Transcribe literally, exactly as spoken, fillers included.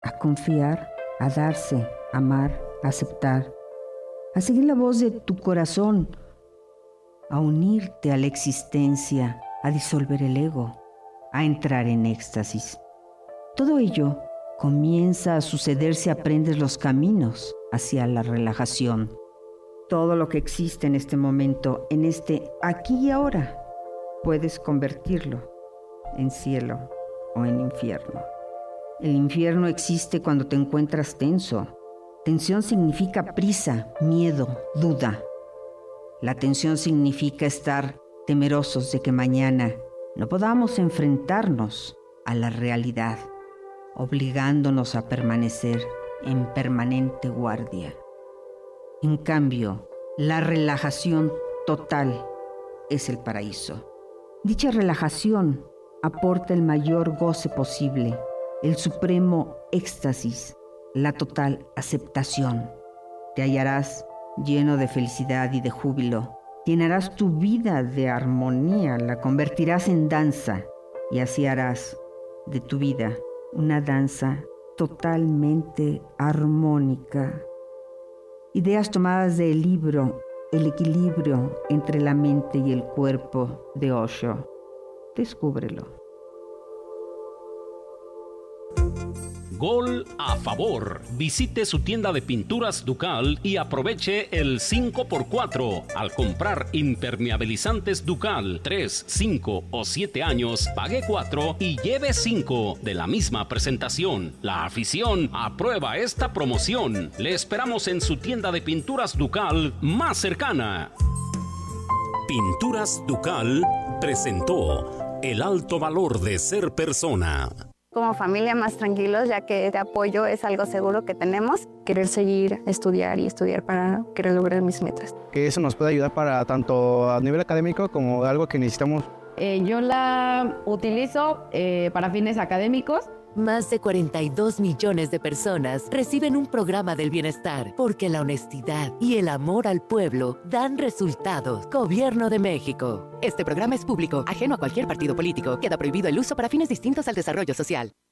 a confiar, a darse, a amar, a aceptar, a seguir la voz de tu corazón, a unirte a la existencia, a disolver el ego, a entrar en éxtasis. Todo ello comienza a suceder si aprendes los caminos hacia la relajación. Todo lo que existe en este momento, en este aquí y ahora, puedes convertirlo en cielo o en infierno. El infierno existe cuando te encuentras tenso. Tensión significa prisa, miedo, duda. La tensión significa estar temerosos de que mañana no podamos enfrentarnos a la realidad, obligándonos a permanecer en permanente guardia. En cambio, la relajación total es el paraíso. Dicha relajación aporta el mayor goce posible, el supremo éxtasis, la total aceptación. Te hallarás lleno de felicidad y de júbilo. Llenarás tu vida de armonía, la convertirás en danza y así harás de tu vida una danza totalmente armónica. Ideas tomadas del libro El equilibrio entre la mente y el cuerpo de Osho. Descúbrelo. Gol a favor. Visite su tienda de pinturas Ducal y aproveche el cinco por cuatro. Al comprar impermeabilizantes Ducal tres, cinco o siete años, pague cuatro y lleve cinco de la misma presentación. La afición aprueba esta promoción. Le esperamos en su tienda de pinturas Ducal más cercana. Pinturas Ducal presentó El alto valor de ser persona. Como familia más tranquilos, ya que este apoyo es algo seguro que tenemos. Querer seguir, estudiar y estudiar para querer lograr mis metas. Que eso nos puede ayudar para tanto a nivel académico como algo que necesitamos. Eh, yo la utilizo eh, para fines académicos. Más de cuarenta y dos millones de personas reciben un programa del bienestar porque la honestidad y el amor al pueblo dan resultados. Gobierno de México. Este programa es público, ajeno a cualquier partido político. Queda prohibido el uso para fines distintos al desarrollo social.